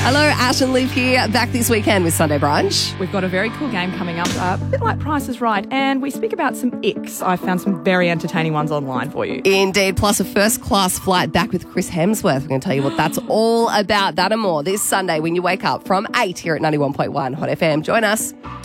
Hello, Ash and Liv here, back this weekend with Sunday Brunch. We've got a very cool game coming up, a bit like Price is Right, and we speak about some icks. I found some very entertaining ones online for you. Indeed, plus a first-class flight back with Chris Hemsworth. We're going to tell you what that's all about, that and more, this Sunday when you wake up from 8 here at 91.1 Hot FM. Join us.